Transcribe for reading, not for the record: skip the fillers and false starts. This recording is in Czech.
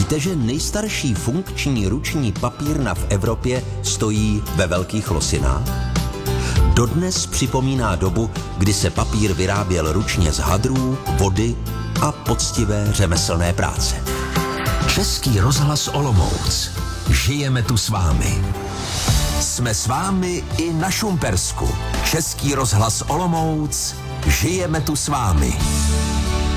Víte, že nejstarší funkční ruční papírna v Evropě stojí ve Velkých Losinách? Dodnes připomíná dobu, kdy se papír vyráběl ručně z hadrů, vody a poctivé řemeslné práce. Český rozhlas Olomouc. Žijeme tu s vámi. Jsme s vámi i na Šumpersku. Český rozhlas Olomouc. Žijeme tu s vámi.